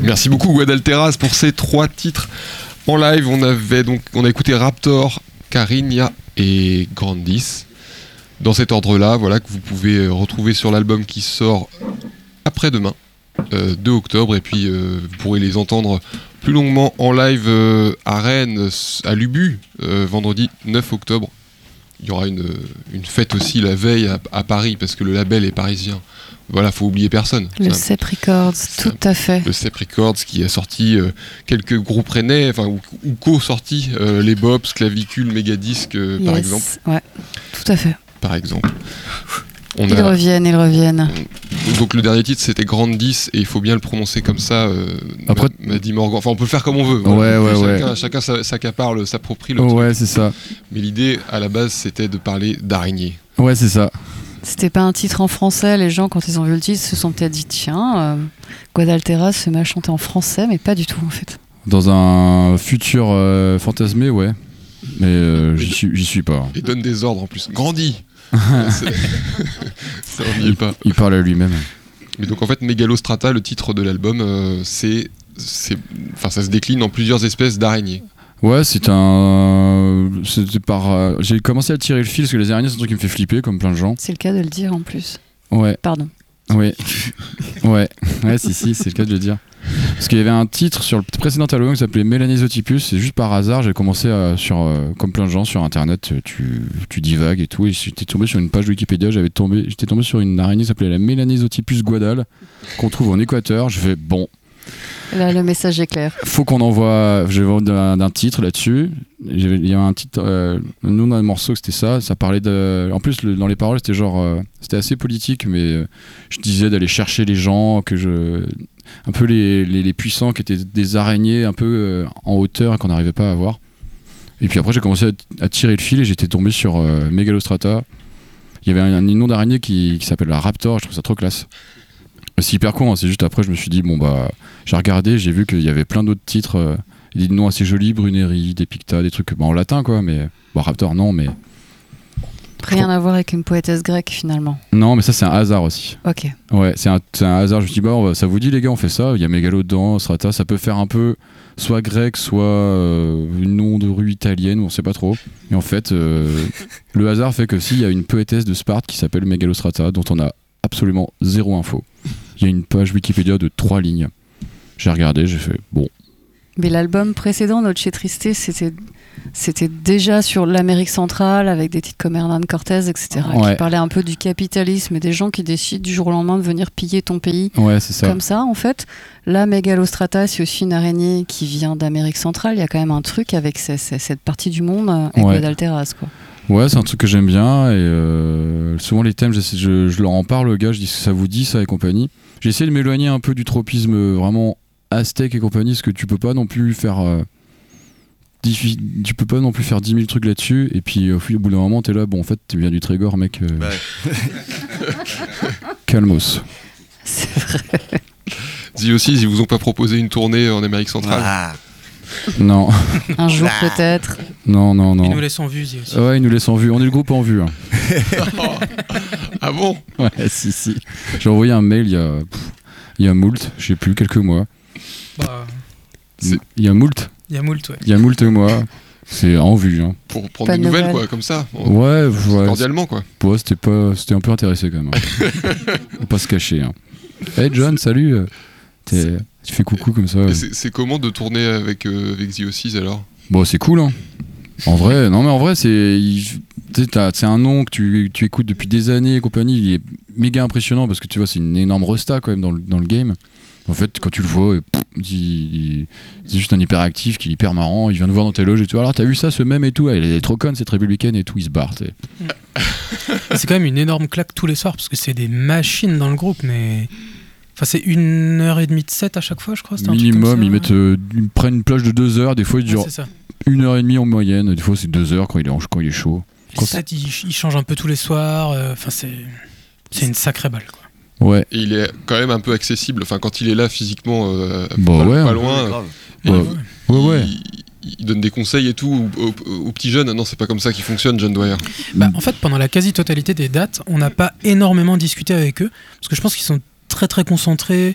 Merci beaucoup Guadalteras pour ces 3 titres en live. On a écouté Raptor, Cariña et Grandis. Dans cet ordre-là, voilà, que vous pouvez retrouver sur l'album qui sort après-demain, 2 octobre, et puis vous pourrez les entendre plus longuement en live à Rennes, à l'Ubu, vendredi 9 octobre. Il y aura une fête aussi la veille à Paris, parce que le label est parisien. Voilà, faut oublier personne. Le CEP Records, tout à fait. Le CEP Records qui a sorti quelques groupes rennais, ou co-sorti, les Bobs, Clavicule, Megadisc, par exemple. Ouais, tout à fait. Par exemple. Ils reviennent. Donc le dernier titre c'était Grandis, et il faut bien le prononcer comme ça. Après, m'a dit Morgan. Enfin, on peut le faire comme on veut. Ouais. Chacun s'accapare, s'approprie le Ouais, truc. c'est ça. Mais l'idée à la base c'était de parler d'araignée. Ouais, c'est ça. C'était pas un titre en français. Les gens, quand ils ont vu le titre, se sont peut-être dit tiens, Guadalteras se met à chanter en français, mais pas du tout en fait. Dans un futur fantasmé, ouais. Mais j'y suis pas. Et donne des ordres en plus. Grandis. Ça n'y est pas. Il parle à lui-même. Mais donc en fait, Megalostrata, le titre de l'album, ça se décline en plusieurs espèces d'araignées. Ouais, c'était par. J'ai commencé à tirer le fil parce que les araignées, c'est un truc qui me fait flipper, comme plein de gens. C'est le cas de le dire en plus. Ouais. Pardon. Ouais. Ouais, si, c'est le cas de le dire. Parce qu'il y avait un titre sur le précédent album qui s'appelait Melanesotypus, c'est juste par hasard, j'ai commencé comme plein de gens sur internet, tu divagues et tout, et j'étais tombé sur une page Wikipédia, j'étais tombé sur une araignée qui s'appelait la Melanesotypus guadal, qu'on trouve en Équateur. Je fais bon. Là, le message est clair. Faut qu'on envoie. Je vais d'un titre là-dessus. Il y a un titre. Nous, on a un morceau, c'était ça. Ça parlait de. En plus, dans les paroles, c'était genre. C'était assez politique, mais je disais d'aller chercher les gens, un peu les puissants qui étaient des araignées un peu en hauteur et qu'on n'arrivait pas à voir. Et puis après, j'ai commencé à tirer le fil et j'étais tombé sur Megalostrata. Il y avait un nom d'araignée qui s'appelle la Raptor. Je trouve ça trop classe. C'est hyper con, hein. C'est juste après je me suis dit j'ai regardé, j'ai vu qu'il y avait plein d'autres titres, des noms assez jolis, Bruneri, Depicta, des trucs en latin quoi, mais Raptor non, mais rien à voir avec une poétesse grecque finalement. Non, mais ça c'est un hasard aussi. Ok. Ouais, c'est un hasard. Je me suis dit ça vous dit les gars, on fait ça. Il y a Mégalo dedans, Strata, ça peut faire un peu soit grec, soit une nom de rue italienne, on sait pas trop. Et en fait, le hasard fait que s'il y a une poétesse de Sparte qui s'appelle Megalostrata, dont on a absolument zéro info. Il y a une page Wikipédia de 3 lignes. J'ai regardé, j'ai fait bon. Mais l'album précédent, Noche Triste, c'était déjà sur l'Amérique centrale avec des titres comme Hernán Cortés, etc. Ouais. Qui parlaient un peu du capitalisme et des gens qui décident du jour au lendemain de venir piller ton pays. Ouais, c'est ça. Comme ça, en fait. Là, Megalostrata, c'est aussi une araignée qui vient d'Amérique centrale. Il y a quand même un truc avec cette partie du monde avec Guadalteras, quoi. Ouais, c'est un truc que j'aime bien et souvent les thèmes, je leur en parle aux gars, je dis ça vous dit ça et compagnie. J'ai essayé de m'éloigner un peu du tropisme vraiment aztèque et compagnie, parce que tu peux pas non plus faire 10 000 trucs là-dessus, et puis au bout d'un moment t'es là, en fait tu viens du Trégor mec. Calmos. C'est vrai. Dis aussi, ils vous ont pas proposé une tournée en Amérique centrale. Non. Un jour peut-être. Non. Ils nous laissent en vue, Zi aussi. Ouais, ils nous laissent en vue. On est le groupe en vue. Hein. Ah bon? Ouais, si. J'ai envoyé un mail il y a moult, je sais plus, quelques mois. Il y a moult, ouais. Il y a moult mois. C'est en vue. Hein. Pour prendre des nouvelles, quoi, comme ça. Ouais. Cordialement, quoi. Ouais, c'était un peu intéressé, quand même. Hein. Faut pas se cacher. Hein. Hey John, salut. Tu fais coucou comme ça. C'est comment de tourner avec Ziosis alors? Bon, c'est cool, hein. En vrai, c'est un nom que tu écoutes depuis des années et compagnie. Il est méga impressionnant parce que tu vois, c'est une énorme resta quand même dans le game. En fait, quand tu le vois, c'est juste un hyperactif qui est hyper marrant. Il vient nous voir dans tes loges et tout. Alors, t'as vu ça, ce même et tout? Elle est trop conne, cette républicaine et tout. Il se barre. C'est quand même une énorme claque tous les soirs parce que c'est des machines dans le groupe, mais. Enfin, c'est 1h30 de set à chaque fois, je crois. Minimum, ils prennent une plage de 2 heures. Des fois, ils durent 1h30 en moyenne. Des fois, c'est 2 heures quand il est chaud. Le set, il change un peu tous les soirs. Enfin, c'est une sacrée balle, quoi. Ouais. Et il est quand même un peu accessible. Enfin, quand il est là physiquement, pas loin. Ouais. Il donne des conseils et tout aux petits jeunes. Non, c'est pas comme ça qu'il fonctionne, John Dwyer. En fait, pendant la quasi-totalité des dates, on n'a pas énormément discuté avec eux parce que je pense qu'ils sont très très concentrés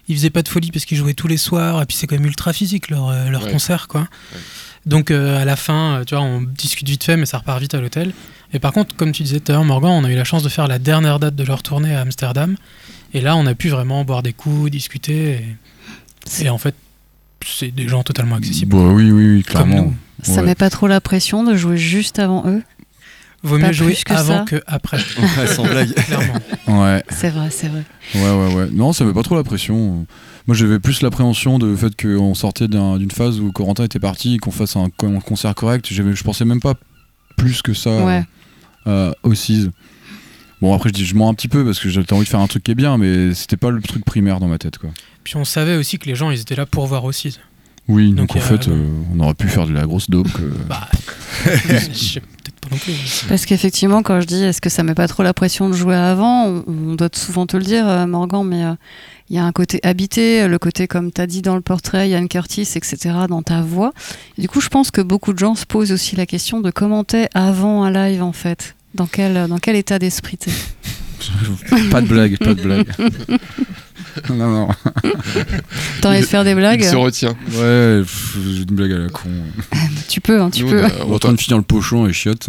ils faisaient pas de folie parce qu'ils jouaient tous les soirs, et puis c'est quand même ultra physique leur concert, quoi. Ouais. Donc à la fin, tu vois, on discute vite fait, mais ça repart vite à l'hôtel. Et par contre, comme tu disais tout à l'heure, Morgan, on a eu la chance de faire la dernière date de leur tournée à Amsterdam. Et là, on a pu vraiment boire des coups, discuter. Et en fait, c'est des gens totalement accessibles. Bah, oui, clairement. Ça met pas trop la pression de jouer juste avant eux? Vaut mieux jouer avant que après. Ouais, sans blague. Clairement. Ouais. C'est vrai. Ouais. Non, ça met pas trop la pression. Moi, j'avais plus l'appréhension du fait qu'on sortait d'une phase où Corentin était parti et qu'on fasse un concert correct. Je pensais même pas plus que ça au CIS. Bon, après, je mens un petit peu parce que j'avais envie de faire un truc qui est bien, mais c'était pas le truc primaire dans ma tête, quoi. Puis on savait aussi que les gens, ils étaient là pour voir au CIS. Oui, donc en fait, on aurait pu faire de la grosse dope. Je sais peut-être pas non plus. Parce qu'effectivement, quand je dis est-ce que ça met pas trop la pression de jouer avant, on doit souvent te le dire, Morgan, mais il y a un côté habité, le côté, comme tu as dit dans le portrait, Ian Curtis, etc., dans ta voix. Et du coup, je pense que beaucoup de gens se posent aussi la question de comment t'es avant un live, en fait. Dans quel état d'esprit t'es? Pas de blague. Non. T'as envie de faire des blagues? Il se retient. Ouais, j'ai une blague à la con. Tu peux. On est en train de finir le pochon et chiotte.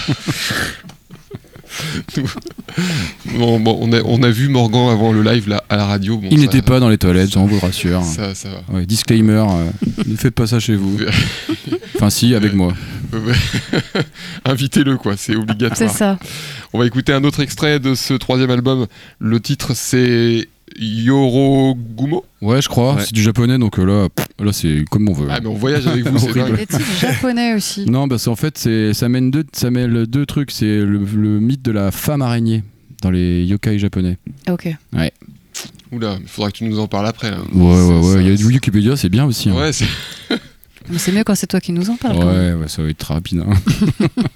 On a vu Morgan avant le live là, à la radio. Bon, il n'était pas dans les toilettes, on vous rassure. Ça va. Ouais, disclaimer, ne faites pas ça chez vous. Enfin si, avec moi. Invitez-le, quoi, c'est obligatoire. C'est ça. On va écouter un autre extrait de ce 3e album. Le titre, c'est Yorogumo. Ouais, je crois. Ouais. C'est du japonais, donc là c'est comme on veut. Ah, mais on voyage avec vous, c'est dingue. Les titres japonais aussi. Non, parce qu'en fait, ça mêle deux trucs. C'est le mythe de la femme araignée dans les yokai japonais. Ok. Ouais. Oula, il faudra que tu nous en parles après. Là. Ouais. Il y a du Wikipédia, c'est bien aussi. Hein. Ouais, Mais c'est mieux quand c'est toi qui nous en parles. Ouais, ça va être très rapide. Hein.